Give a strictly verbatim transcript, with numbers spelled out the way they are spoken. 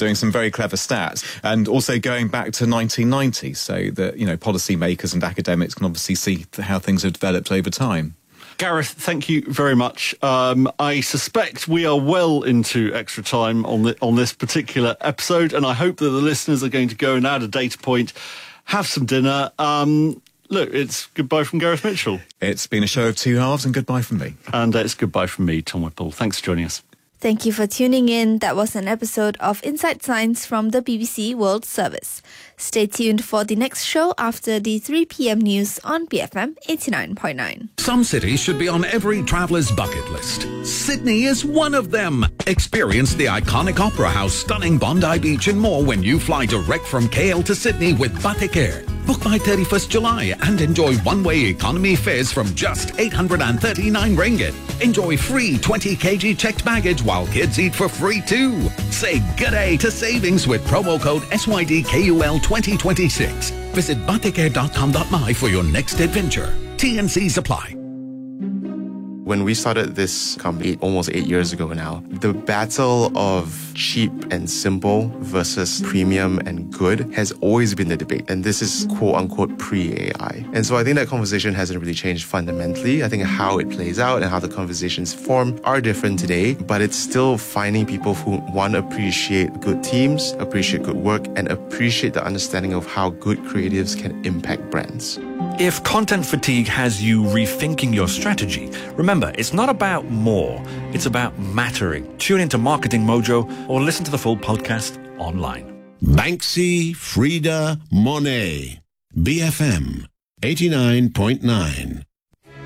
doing some very clever stats, and also going back to nineteen ninety, so that, you know, policymakers and academics can obviously see how things have developed over time. Gareth, thank you very much. Um, I suspect we are well into extra time on the, on this particular episode, and I hope that the listeners are going to go and add a data point, have some dinner. Um, look, it's goodbye from Gareth Mitchell. It's been a show of two halves, and goodbye from me. And uh, it's goodbye from me, Tom Whipple. Thanks for joining us. Thank you for tuning in. That was an episode of Inside Science from the B B C World Service. Stay tuned for the next show after the three p.m. news on B F M eighty-nine point nine. Some cities should be on every traveller's bucket list. Sydney is one of them. Experience the iconic Opera House, stunning Bondi Beach and more when you fly direct from K L to Sydney with Batik Air. Book by thirty-first July and enjoy one-way economy fares from just eight hundred thirty-nine ringgit. Enjoy free twenty kilograms checked baggage while kids eat for free too. Say good day to savings with promo code S Y D K U L twenty twenty-six. Visit batik air dot com dot my for your next adventure. T and C's apply. When we started this company almost eight years ago now, the battle of cheap and simple versus premium and good has always been the debate. And this is quote-unquote pre-A I. And so I think that conversation hasn't really changed fundamentally. I think how it plays out and how the conversations form are different today, but it's still finding people who want to appreciate good teams, appreciate good work, and appreciate the understanding of how good creatives can impact brands. If content fatigue has you rethinking your strategy, remember, it's not about more, it's about mattering. Tune into Marketing Mojo or listen to the full podcast online. Banksy, Frida, Monet. B F M eighty-nine point nine.